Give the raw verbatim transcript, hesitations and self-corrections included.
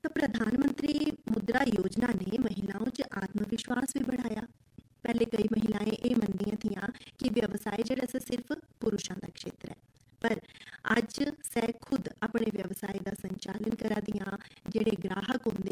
ਤਾਂ ਪ੍ਰਧਾਨ ਮੰਤਰੀ ਮੁਦਰਾ ਯੋਜਨਾ ਨੇ ਮਹਿਲਾਵਾਂ 'ਚ ਆਤਮ ਵਿਸ਼ਵਾਸ ਵੀ बढ़ाया। ਪਹਿਲੇ ਕਈ ਮਹਿਲਾਵਾਂ ਇਹ ਮੰਨਦੀਆਂ ਥੀਆਂ ਕਿ ਵਿਵਸਾय ਜਿਹੜਾ ਸੀ ਸਿਰਫ ਪੁਰਸ਼ਾਂ ਦਾ ਖੇਤਰ ਹੈ, ਪਰ ਅੱਜ ਸੈ ਖੁਦ ਆਪਣੇ ਵਿਵਸਾय ਦਾ ਸੰਚਾਲਨ ਕਰਾ ਦੀਆਂ ਜਿਹੜੇ ਗ੍ਰਾਹਕ ਹੁੰਦੇ